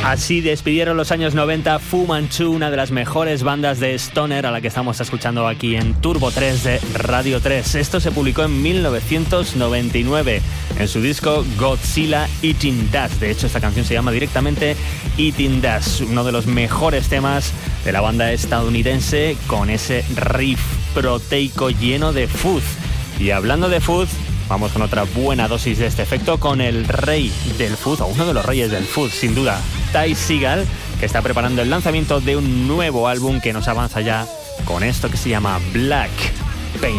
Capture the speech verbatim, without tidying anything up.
Así despidieron los años noventa Fu Manchu, una de las mejores bandas de stoner a la que estamos escuchando aquí en Turbo tres de Radio tres. Esto se publicó en mil novecientos noventa y nueve en su disco Godzilla Eating Dust. De hecho, esta canción se llama directamente Eating Dust, uno de los mejores temas de la banda estadounidense, con ese riff proteico lleno de fuzz. Y hablando de fuzz, vamos con otra buena dosis de este efecto con el rey del fuzz, o uno de los reyes del fuzz, sin duda, Ty Segall, que está preparando el lanzamiento de un nuevo álbum que nos avanza ya con esto que se llama Black.